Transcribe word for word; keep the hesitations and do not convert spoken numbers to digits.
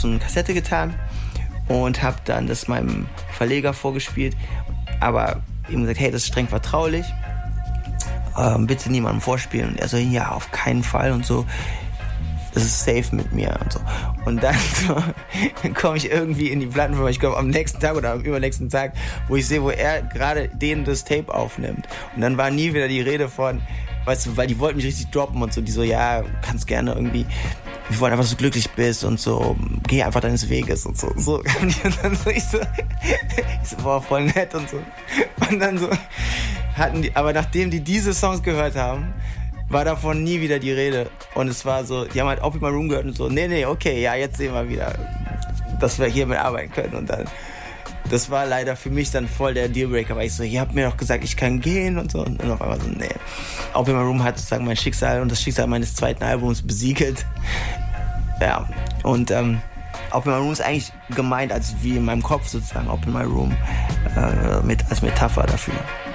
so eine Kassette getan und habe dann das meinem Verleger vorgespielt, aber ihm gesagt, hey, das ist streng vertraulich, ähm, bitte niemandem vorspielen. Und er so, ja, auf keinen Fall und so, das ist safe mit mir und so. Und dann, so, dann komme ich irgendwie in die Plattenfirma, ich glaube am nächsten Tag oder am übernächsten Tag, wo ich sehe, wo er gerade denen das Tape aufnimmt. Und dann war nie wieder die Rede von, weißt du, weil die wollten mich richtig droppen und so, die so, ja, kannst gerne irgendwie, wir wollen einfach, dass du glücklich bist und so, geh einfach deines Weges und so. so. Und dann so, ich so, ich so, boah, voll nett und so. Und dann so, hatten die, aber nachdem die diese Songs gehört haben, war davon nie wieder die Rede. Und es war so, die haben halt Open My Room gehört und so, nee, nee, okay, ja, jetzt sehen wir wieder, dass wir hier mit arbeiten können. Und dann, das war leider für mich dann voll der Dealbreaker, weil ich so, ihr habt mir doch gesagt, ich kann gehen und so. Und auf einmal so, nee. Open My Room hat sozusagen mein Schicksal und das Schicksal meines zweiten Albums besiegelt. Ja, und ähm, Open My Room ist eigentlich gemeint als wie in meinem Kopf sozusagen, Open My Room, äh, mit, als Metapher dafür.